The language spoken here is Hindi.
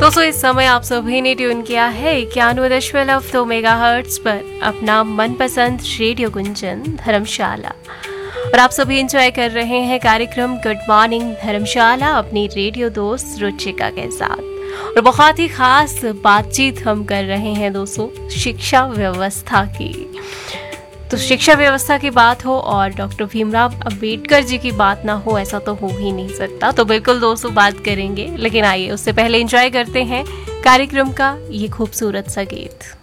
दोस्तों इस समय आप सभी ने ट्यून किया है 91.2 मेगाहर्ट्ज पर अपना मनपसंद रेडियो गुंजन धर्मशाला, और आप सभी एंजॉय कर रहे हैं कार्यक्रम गुड मॉर्निंग धर्मशाला अपनी रेडियो दोस्त रुचिका के साथ। और बहुत ही खास बातचीत हम कर रहे हैं दोस्तों शिक्षा व्यवस्था की। तो शिक्षा व्यवस्था की बात हो और डॉक्टर भीमराव अंबेडकर जी की बात ना हो, ऐसा तो हो ही नहीं सकता। तो बिल्कुल दोस्तों बात करेंगे, लेकिन आइए उससे पहले एंजॉय करते हैं कार्यक्रम का ये खूबसूरत सा गीत।